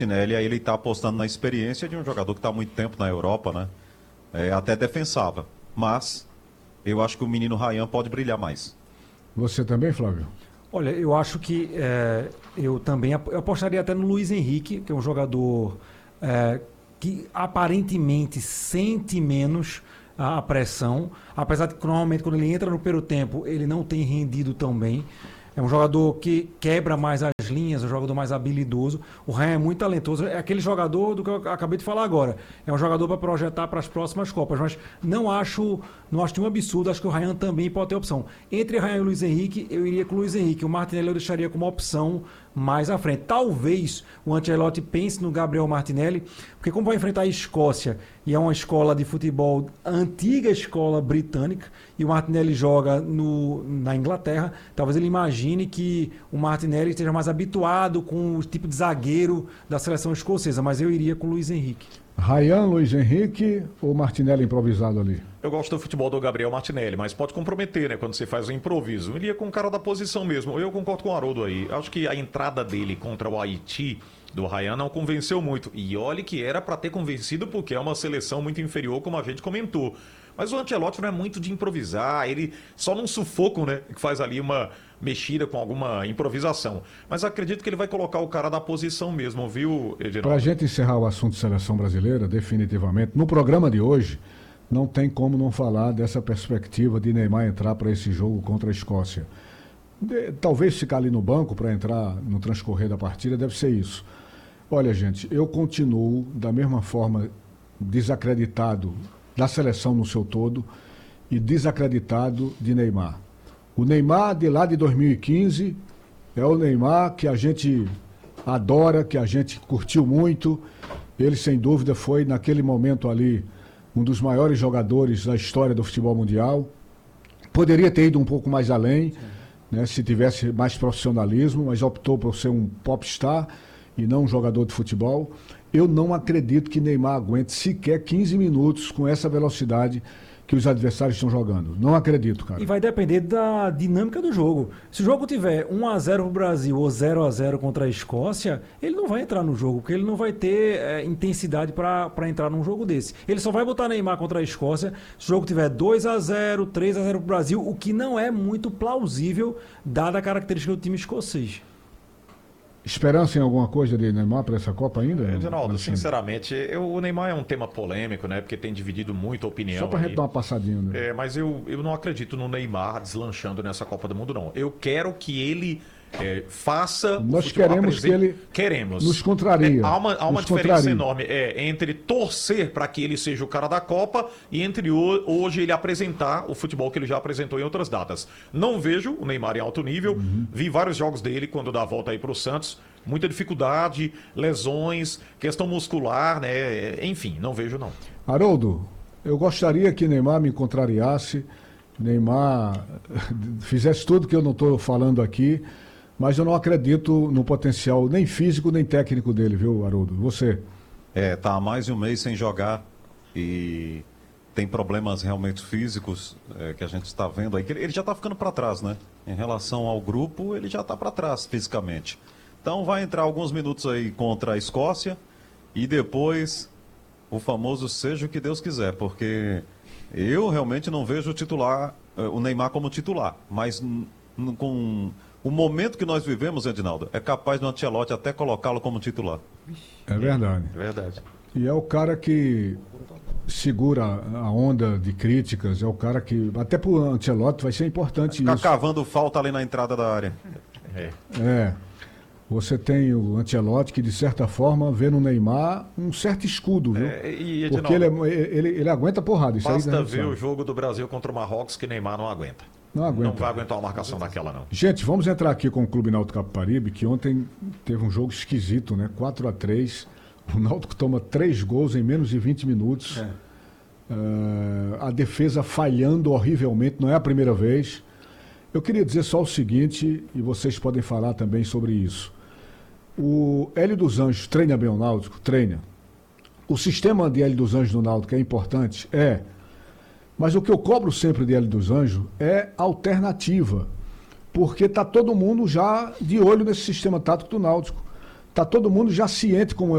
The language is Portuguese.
né? Ele está apostando na experiência de um jogador que está há muito tempo na Europa, né? Até defensável. Mas eu acho que o menino Ryan pode brilhar mais. Você também, Flávio? Olha, eu acho que eu também eu apostaria até no Luiz Henrique, que é um jogador que aparentemente sente menos a pressão, apesar de que normalmente quando ele entra no primeiro tempo ele não tem rendido tão bem. É um jogador que quebra mais as linhas, um jogador mais habilidoso. O Ryan é muito talentoso. É aquele jogador do que eu acabei de falar agora. É um jogador para projetar para as próximas Copas. Mas não acho nenhum absurdo. Acho que o Ryan também pode ter opção. Entre Ryan e o Luiz Henrique, eu iria com o Luiz Henrique. O Martinelli eu deixaria como opção mais à frente. Talvez o Ancelotti pense no Gabriel Martinelli, porque como vai enfrentar a Escócia, e é uma escola de futebol, antiga escola britânica, e o Martinelli joga na Inglaterra, talvez ele imagine que o Martinelli esteja mais habituado com o tipo de zagueiro da seleção escocesa, mas eu iria com o Luiz Henrique. Ryan, Luiz Henrique ou Martinelli improvisado ali? Eu gosto do futebol do Gabriel Martinelli, mas pode comprometer, né, quando você faz um improviso. Ele ia com o cara da posição mesmo. Eu concordo com o Haroldo aí. Acho que a entrada dele contra o Haiti, do Ryan, não convenceu muito. E olhe que era para ter convencido, porque é uma seleção muito inferior, como a gente comentou. Mas o Ancelotti não é muito de improvisar, ele só num sufoco, né, que faz ali uma mexida com alguma improvisação. Mas acredito que ele vai colocar o cara da posição mesmo, viu, Edinaldo? Para a gente encerrar o assunto de seleção brasileira, definitivamente, no programa de hoje, não tem como não falar dessa perspectiva de Neymar entrar para esse jogo contra a Escócia. Talvez ficar ali no banco para entrar no transcorrer da partida, deve ser isso. Olha, gente, eu continuo da mesma forma desacreditado da seleção no seu todo e desacreditado de Neymar. O Neymar de lá de 2015 é o Neymar que a gente adora, que a gente curtiu muito. Ele, sem dúvida, foi naquele momento ali um dos maiores jogadores da história do futebol mundial. Poderia ter ido um pouco mais além, né, se tivesse mais profissionalismo, mas optou por ser um popstar e não um jogador de futebol. Eu não acredito que Neymar aguente sequer 15 minutos com essa velocidade que os adversários estão jogando. Não acredito, cara. E vai depender da dinâmica do jogo. Se o jogo tiver 1-0 pro Brasil ou 0-0 contra a Escócia, ele não vai entrar no jogo, porque ele não vai ter intensidade para entrar num jogo desse. Ele só vai botar Neymar contra a Escócia se o jogo tiver 2-0, 3-0 pro Brasil, o que não é muito plausível, dada a característica do time escocês. Esperança em alguma coisa de Neymar para essa Copa ainda? Edinaldo, sinceramente, o Neymar é um tema polêmico, né? Porque tem dividido muito a opinião. Só para a gente dar uma passadinha, né? Mas eu não acredito no Neymar deslanchando nessa Copa do Mundo, não. Eu quero que ele faça... Nós queremos que ele nos contraria. Há uma diferença enorme entre torcer para que ele seja o cara da Copa e entre hoje ele apresentar o futebol que ele já apresentou em outras datas. Não vejo o Neymar em alto nível. Vi vários jogos dele quando dá a volta aí para o Santos. Muita dificuldade, lesões, questão muscular, né? Enfim, não vejo não. Haroldo, eu gostaria que Neymar me contrariasse, Neymar fizesse tudo que eu não estou falando aqui, mas eu não acredito no potencial nem físico nem técnico dele, viu, Haroldo? Você? Tá há mais de um mês sem jogar e tem problemas realmente físicos que a gente está vendo aí, que ele já está ficando para trás, né? Em relação ao grupo, ele já está para trás fisicamente. Então vai entrar alguns minutos aí contra a Escócia e depois o famoso seja o que Deus quiser, porque eu realmente não vejo o Neymar como titular, mas com o momento que nós vivemos, Edinaldo, é capaz do Ancelotti até colocá-lo como titular. É verdade. É verdade. E é o cara que segura a onda de críticas, é o cara que, até pro Ancelotti vai ser importante Ficar isso. cavando falta ali na entrada da área. Você tem o Ancelotti que, de certa forma, vê no Neymar um certo escudo, viu? Porque ele aguenta porrada. Isso basta aí ver o jogo do Brasil contra o Marrocos que Neymar não aguenta. Não aguenta. Não vai aguentar uma marcação daquela, não. Gente, vamos entrar aqui com o Clube Náutico Capibaribe, que ontem teve um jogo esquisito, né? 4-3. O Náutico toma 3 gols em menos de 20 minutos. A defesa falhando horrivelmente, não é a primeira vez. Eu queria dizer só o seguinte, e vocês podem falar também sobre isso. O Hélio dos Anjos treina bem o Náutico? Treina. O sistema de Hélio dos Anjos no Náutico é importante? Mas o que eu cobro sempre de Hélio dos Anjos é alternativa. Porque está todo mundo já de olho nesse sistema tático do Náutico. Está todo mundo já ciente como é